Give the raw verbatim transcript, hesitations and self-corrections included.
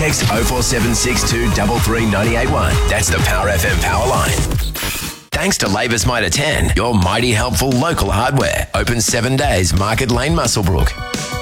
text oh four seven six two three three nine eight one. That's the Power F M power line. Thanks to Labour's Mitre ten, your mighty helpful local hardware. Open seven days, Market Lane, Muswellbrook.